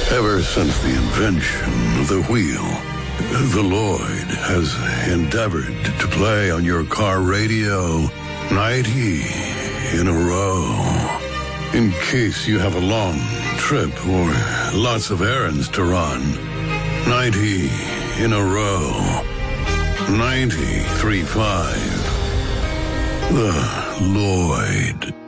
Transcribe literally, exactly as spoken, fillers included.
Ever since the invention of the wheel, the Lloyd has endeavored to play on your car radio ninety in a row. In case you have a long trip or lots of errands to run, ninety in a row. ninety-three point five. The Lloyd.